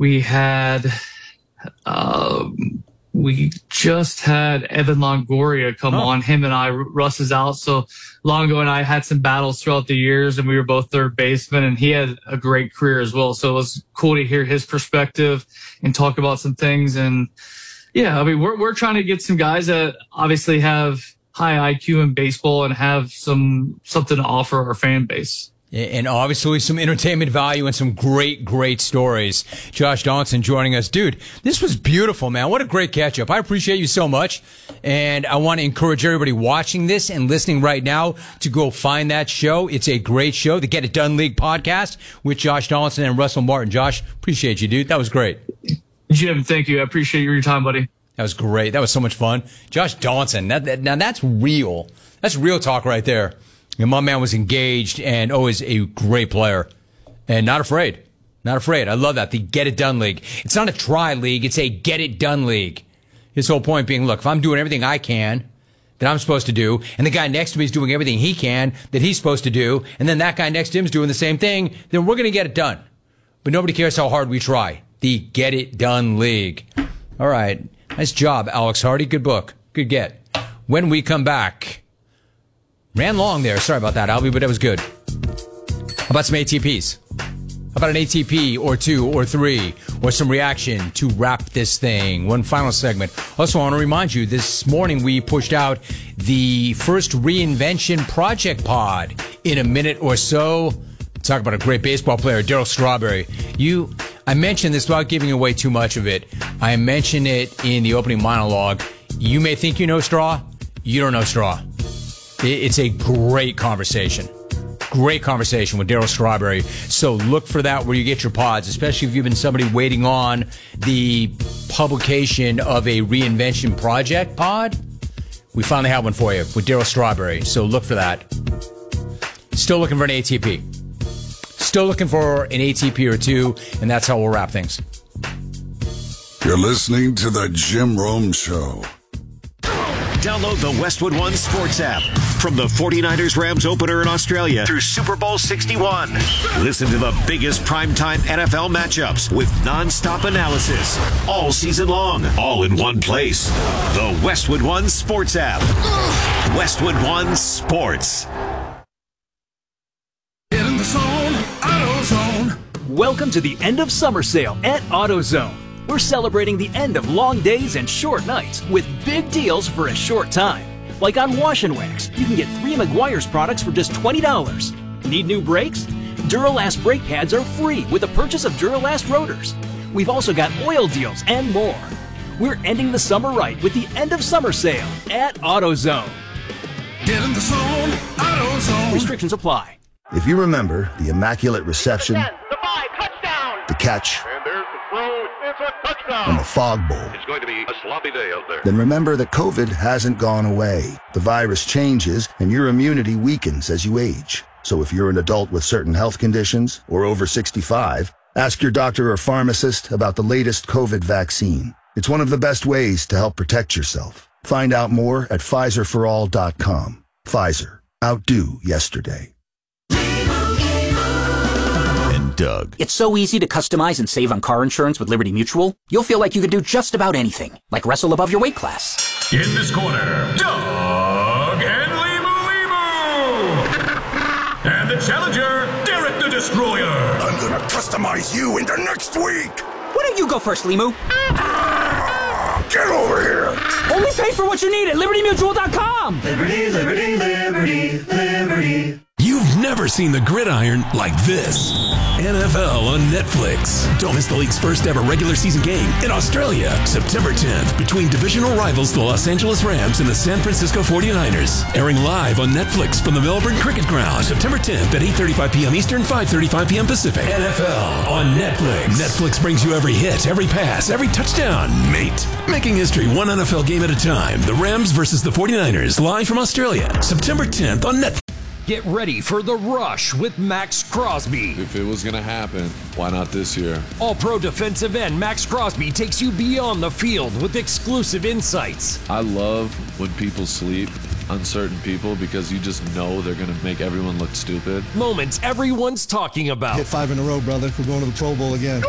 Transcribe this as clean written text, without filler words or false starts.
We had we just had Evan Longoria come on. Him and I, Russ is out. So Longo and I had some battles throughout the years, and we were both third basemen, and he had a great career as well. So it was cool to hear his perspective and talk about some things. And yeah, I mean, we're trying to get some guys that obviously have high IQ in baseball and have something to offer our fan base. And obviously some entertainment value and some great stories. Josh Donaldson joining us. Dude, this was beautiful, man. What a great catch-up. I appreciate you so much. And I want to encourage everybody watching this and listening right now to go find that show. It's a great show, the Get It Done League podcast with Josh Donaldson and Russell Martin. Josh, appreciate you, dude. That was great. Jim, thank you. I appreciate your time, buddy. That was great. That was so much fun. Josh Donaldson, now that's real. That's real talk right there. And my man was engaged and always a great player. And not afraid. Not afraid. I love that. The Get It Done League. It's not a try league. It's a Get It Done League. His whole point being, look, if I'm doing everything I can that I'm supposed to do, and the guy next to me is doing everything he can that he's supposed to do, and then that guy next to him is doing the same thing, then we're going to get it done. But nobody cares how hard we try. The Get It Done League. All right. Nice job, Alex Hardy. Good book. Good get. When we come back... Ran long there. Sorry about that, Albie, but that was good. How about some ATPs? How about an ATP or two or three or some reaction to wrap this thing? One final segment. Also, I want to remind you, this morning we pushed out the first Reinvention Project pod in a minute or so. Talk about a great baseball player, Darryl Strawberry. I mentioned this without giving away too much of it. I mentioned it in the opening monologue. You may think you know Straw. You don't know Straw. It's a great conversation. Great conversation with Darryl Strawberry. So look for that where you get your pods, especially if you've been somebody waiting on the publication of a Reinvention Project pod. We finally have one for you with Darryl Strawberry. So look for that. Still looking for an ATP. Still looking for an ATP or two, and that's how we'll wrap things. You're listening to The Jim Rome Show. Download the Westwood One Sports app. From the 49ers-Rams opener in Australia through Super Bowl 61. Listen to the biggest primetime NFL matchups with nonstop analysis all season long, all in one place. The Westwood One Sports app. Westwood One Sports. Get in the zone, AutoZone. Welcome to the end of summer sale at AutoZone. We're celebrating the end of long days and short nights with big deals for a short time. Like on Wash and Wax, you can get 3 Meguiar's products for just $20. Need new brakes? Duralast brake pads are free with the purchase of Duralast rotors. We've also got oil deals and more. We're ending the summer right with the end of summer sale at AutoZone. Get in the zone, AutoZone. Restrictions apply. If you remember the immaculate reception, the catch, and the fog bowl, it's going to be a sloppy day out there. Then remember that COVID hasn't gone away. The virus changes and your immunity weakens as you age. So if you're an adult with certain health conditions or over 65, ask your doctor or pharmacist about the latest COVID vaccine. It's one of the best ways to help protect yourself. Find out more at PfizerForAll.com. Pfizer. Outdo yesterday. Doug. It's so easy to customize and save on car insurance with Liberty Mutual. You'll feel like you could do just about anything, like wrestle above your weight class. In this corner, Doug and Limu. And the challenger, Derek the Destroyer. I'm gonna customize you into next week. Why don't you go first, Limu? Get over here. Only pay for what you need at LibertyMutual.com. Liberty, liberty, liberty, liberty. You've never seen the gridiron like this. NFL on Netflix. Don't miss the league's first ever regular season game in Australia, September 10th, between divisional rivals the Los Angeles Rams and the San Francisco 49ers. Airing live on Netflix from the Melbourne Cricket Ground, September 10th at 8:35 p.m. Eastern, 5:35 p.m. Pacific. NFL on Netflix. Netflix brings you every hit, every pass, every touchdown, mate. Making history one NFL game at a time. The Rams versus the 49ers, live from Australia, September 10th on Netflix. Get ready for The Rush with Max Crosby. If it was going to happen, why not this year? All-pro defensive end Max Crosby takes you beyond the field with exclusive insights. I love when people sleep, uncertain people, because you just know they're going to make everyone look stupid. Moments everyone's talking about. Hit 5 in a row, brother. We're going to the Pro Bowl again.